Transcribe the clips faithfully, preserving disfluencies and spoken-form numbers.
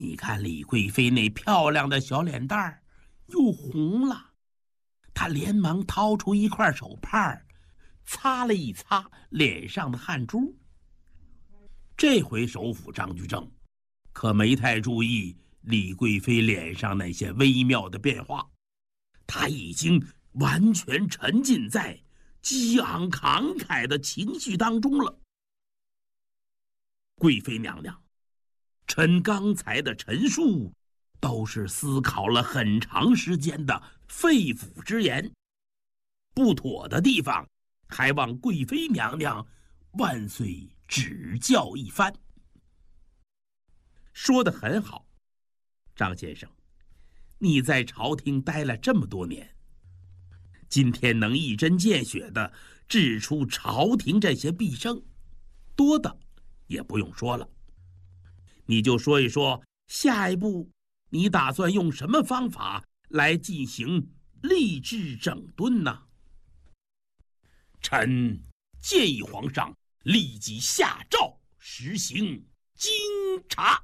你看李贵妃那漂亮的小脸蛋儿又红了，她连忙掏出一块手帕，擦了一擦脸上的汗珠。这回首辅张居正可没太注意李贵妃脸上那些微妙的变化，他已经完全沉浸在激昂慷慨的情绪当中了。贵妃娘娘，臣刚才的陈述都是思考了很长时间的肺腑之言，不妥的地方还望贵妃娘娘万岁指教一番。说得很好，张先生，你在朝廷待了这么多年，今天能一针见血地指出朝廷这些弊生，多的也不用说了。你就说一说下一步你打算用什么方法来进行吏治整顿呢？臣建议皇上立即下诏实行京察。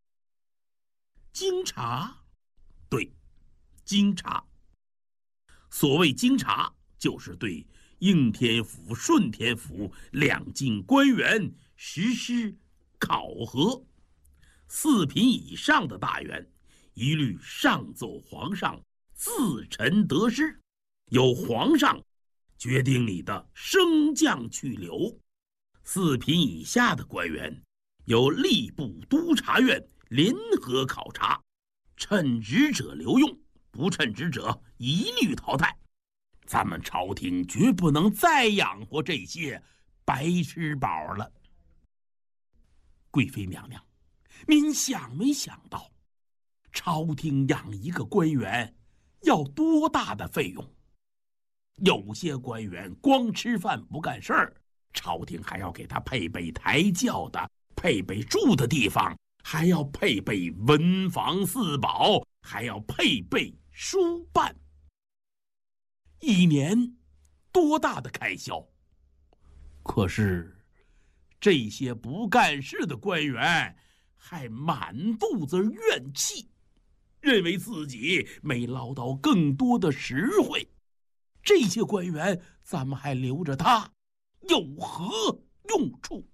京察？对，京察。所谓京察，就是对应天府、顺天府两境官员实施考核。四品以上的大员，一律上奏皇上，自陈得失，由皇上决定你的升降去留。四品以下的官员，由吏部督察院联合考察，称职者留用，不称职者一律淘汰。咱们朝廷绝不能再养活这些白吃饱了。贵妃娘娘，您想没想到，朝廷养一个官员要多大的费用？有些官员光吃饭不干事儿，朝廷还要给他配备抬轿的，配备住的地方，还要配备文房四宝，还要配备书办。一年多大的开销？可是这些不干事的官员还满肚子怨气，认为自己没捞到更多的实惠。这些官员咱们还留着他有何用处？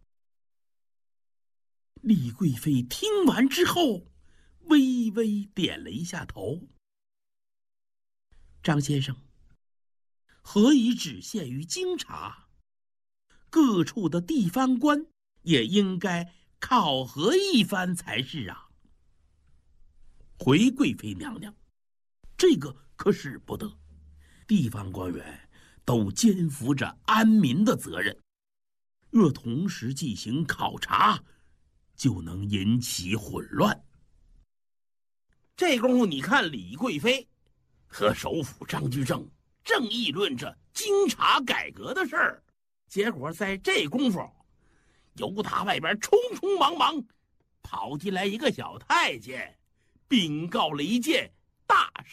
李贵妃听完之后微微点了一下头。张先生，何以只限于京察？各处的地方官也应该考核一番才是啊。回贵妃娘娘，这个可使不得。地方官员都肩负着安民的责任，若同时进行考察，就能引起混乱。这功夫，你看李贵妃和首辅张居正正议论着京察改革的事儿，结果在这功夫，由他外边匆匆忙忙跑进来一个小太监，禀告了一件大事。